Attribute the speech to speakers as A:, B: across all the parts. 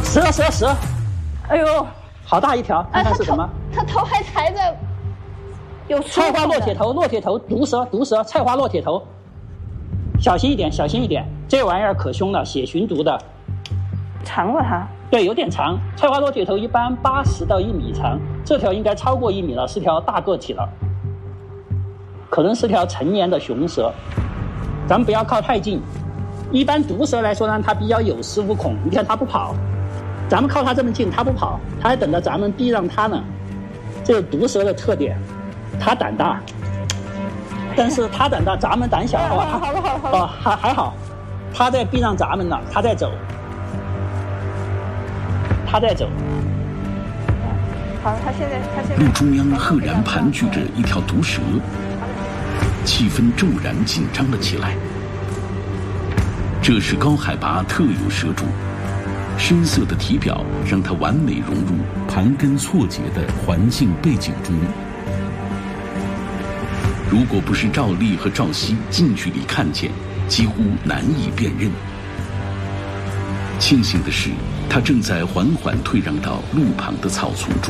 A: 蛇！
B: 哎呦，
A: 好大一条，看看是什么？
B: 它头还抬着，有
A: 菜花落铁头，毒蛇，菜花落铁头，小心一点，这玩意儿可凶了，血寻毒的。
B: 长了它？
A: 对，有点长。菜花落铁头一般80到1米长，这条应该超过1米了，是条大个体了，可能是条成年的雄蛇。咱们不要靠太近。一般毒蛇来说呢，它比较有恃无恐，你看它不跑，咱们靠它这么近，它不跑，它还等着咱们避让它呢。这是毒蛇的特点，它胆大，但是它胆大，咱们胆小，好吧？
B: 好了，
A: 还好，它在避让咱们呢，它在走。好，
B: 他现在
C: 路中央赫然盘踞着一条毒蛇，气氛骤然紧张了起来。这是高海拔特有蛇种，深色的体表让它完美融入盘根错节的环境背景中。如果不是赵丽和赵熙近距离看见，几乎难以辨认。庆幸的是，他正在缓缓退让到路旁的草丛中。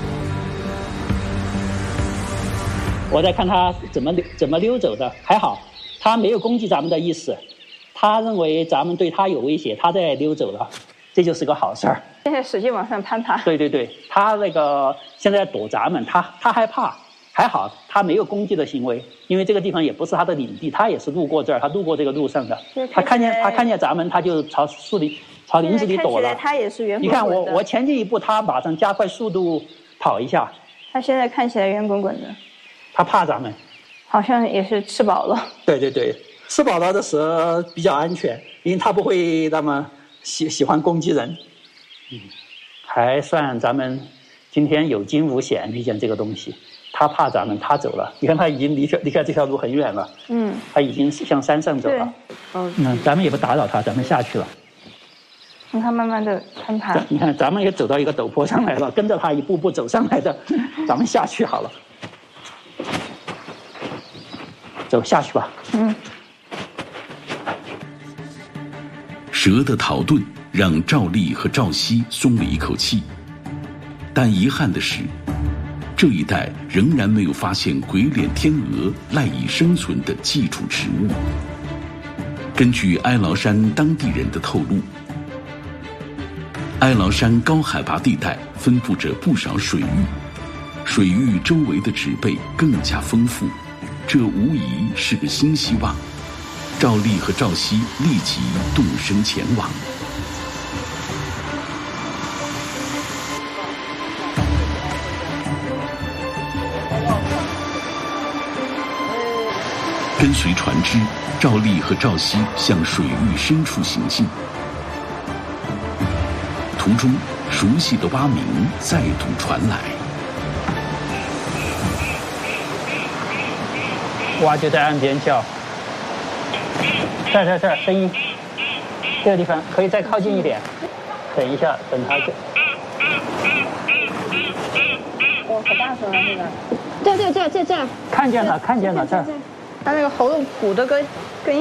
A: 我在看他怎么溜走的，还好，他没有攻击咱们的意思，他认为咱们对他有威胁，他在溜走了，这就是个好事儿。
B: 现在使劲往上攀爬。
A: 对，他那个现在躲咱们，他害怕，还好他没有攻击的行为，因为这个地方也不是他的领地，他也是路过这儿，他路过这个路上的，他看见咱们，他就朝林子里躲了。
B: 他也是圆滚滚的。
A: 你看我前进一步，他马上加快速度跑一下。
B: 他现在看起来圆滚滚的。
A: 他怕咱们，
B: 好像也是吃饱了。
A: 对，吃饱了的蛇比较安全，因为它不会那么喜欢攻击人。还算咱们今天有惊无险遇见这个东西。他怕咱们，他走了。你看他已经离开这条路很远了。他已经向山上走了。咱们也不打扰他，咱们下去了。
B: 让他慢慢的攀爬。
A: 你看，咱们也走到一个陡坡上来了，跟着他一步步走上来的，咱们下去好了。走下去吧。
C: 蛇的逃遁让赵丽和赵熙松了一口气，但遗憾的是，这一带仍然没有发现鬼脸天鹅赖以生存的寄主植物。根据哀牢山当地人的透露，哀牢山高海拔地带分布着不少水域，水域周围的植被更加丰富，这无疑是个新希望。赵丽和赵熙立即动身前往。跟随船只，赵丽和赵熙向水域深处行进。途中，熟悉的蛙鸣再度传来。
A: 蛙就在岸边叫。这儿，声音。这个地方可以再靠近一点。等一下，等它去。
B: 可大声了，这个。这儿。
A: 看见了，这儿。
B: 他那个喉咙鼓得跟